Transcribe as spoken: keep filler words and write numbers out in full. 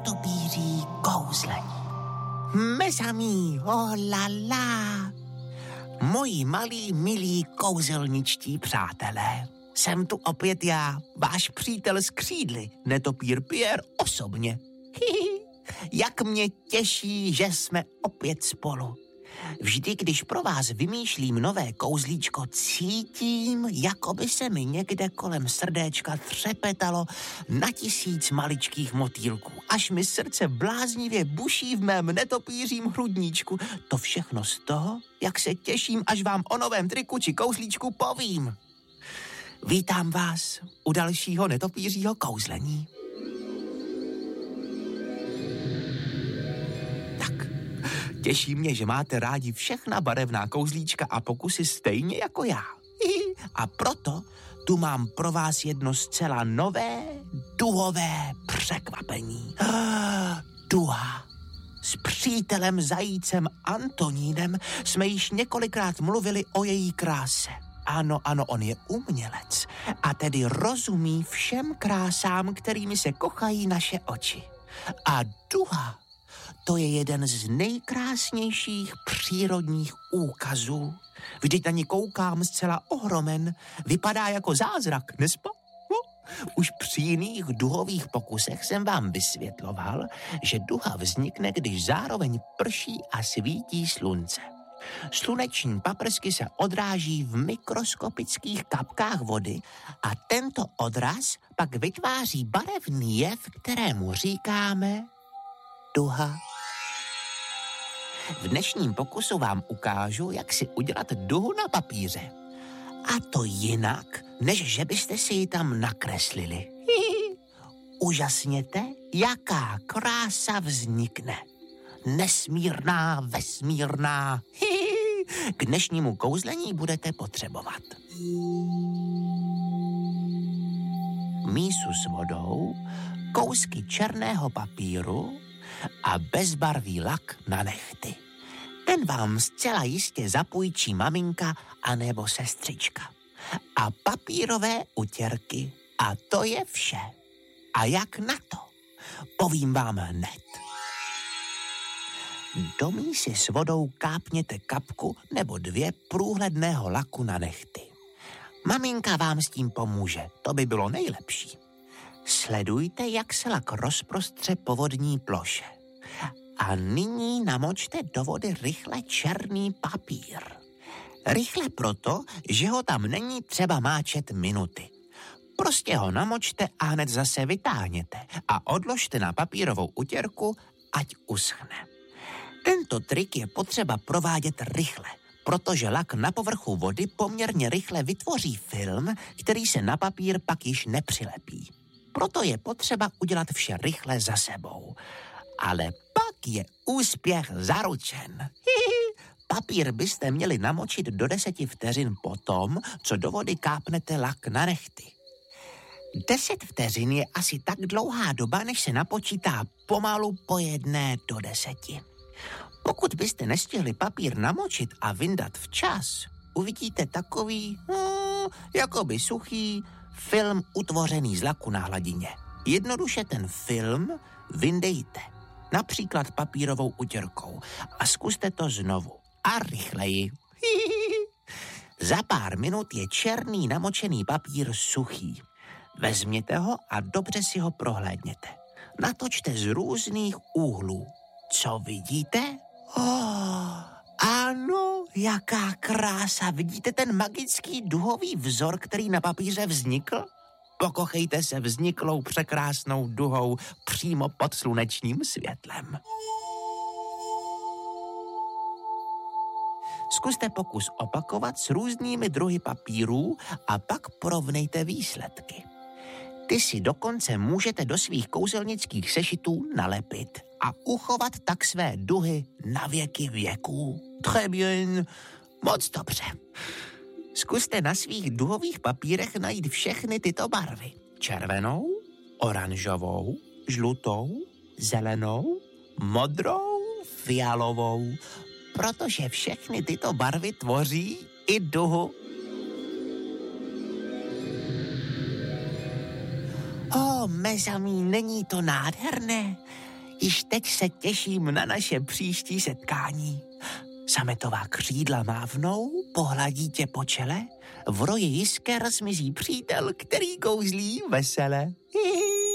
netopíří kouzlení. Mezamí, oh la la. Moji malí, milí kouzelničtí přátelé. Jsem tu opět já, váš přítel z křídly, netopír Pierre osobně. Hihi, jak mě těší, že jsme opět spolu. Vždy, když pro vás vymýšlím nové kouzlíčko, cítím, jako by se mi někde kolem srdéčka třepetalo na tisíc maličkých motýlků, až mi srdce bláznivě buší v mém netopířím hrudníčku. To všechno z toho, jak se těším, až vám o novém triku či kouzlíčku povím. Vítám vás u dalšího netopířího kouzlení. Těší mě, že máte rádi všechna barevná kouzlíčka a pokusy stejně jako já. A proto tu mám pro vás jedno zcela nové, duhové překvapení. Duha. S přítelem zajícem Antonínem jsme již několikrát mluvili o její kráse. Ano, ano, on je umělec a tedy rozumí všem krásám, kterými se kochají naše oči. A duha, to je jeden z nejkrásnějších přírodních úkazů. Vždyť na ní koukám zcela ohromen. Vypadá jako zázrak, nespa? No. Už při jiných duhových pokusech jsem vám vysvětloval, že duha vznikne, když zároveň prší a svítí slunce. Sluneční paprsky se odráží v mikroskopických kapkách vody a tento odraz pak vytváří barevný jev, kterému říkáme duha. V dnešním pokusu vám ukážu, jak si udělat duhu na papíře. A to jinak, než že byste si ji tam nakreslili. Hihi. Úžasněte, jaká krása vznikne. Nesmírná, vesmírná. Hihi. K dnešnímu kouzlení budete potřebovat mísu s vodou, kousky černého papíru a bezbarvý lak na nehty. Ten vám zcela jistě zapůjčí maminka anebo sestřička. A papírové utěrky. A to je vše. A jak na to? Povím vám hned. Do mísy s vodou kápněte kapku nebo dvě průhledného laku na nehty. Maminka vám s tím pomůže, to by bylo nejlepší. Sledujte, jak se lak rozprostře po vodní ploše. A nyní namočte do vody rychle černý papír. Rychle proto, že ho tam není třeba máčet minuty. Prostě ho namočte a hned zase vytáhněte a odložte na papírovou utěrku, ať uschne. Tento trik je potřeba provádět rychle, protože lak na povrchu vody poměrně rychle vytvoří film, který se na papír pak již nepřilepí. Proto je potřeba udělat vše rychle za sebou. Ale pak je úspěch zaručen. Hihi. Papír byste měli namočit do deseti vteřin potom, co do vody kápnete lak na nehty. Deset vteřin je asi tak dlouhá doba, než se napočítá pomalu po jedné do deseti. Pokud byste nestihli papír namočit a vyndat včas, uvidíte takový, hmm, jakoby suchý film utvořený z laku na hladině. Jednoduše ten film vyndejte, například papírovou utěrkou a zkuste to znovu. A rychleji. Za pár minut je černý namočený papír suchý. Vezměte ho a dobře si ho prohlédněte. Natočte z různých úhlů. Co vidíte? Oh, ano, jaká krása. Vidíte ten magický duhový vzor, který na papíře vznikl? Pokochejte se vzniklou překrásnou duhou přímo pod slunečním světlem. Zkuste pokus opakovat s různými druhy papírů a pak porovnejte výsledky. Ty si dokonce můžete do svých kouzelnických sešitů nalepit a uchovat tak své duhy na věky věků. Très bien, moc dobře. Zkuste na svých duhových papírech najít všechny tyto barvy. Červenou, oranžovou, žlutou, zelenou, modrou, fialovou, protože všechny tyto barvy tvoří i duhu. O, mezamí, není to nádherné? Již teď se těším na naše příští setkání. Sametová křídla mávnou, pohladí tě po čele, v roji jisker zmizí přítel, který kouzlí vesele.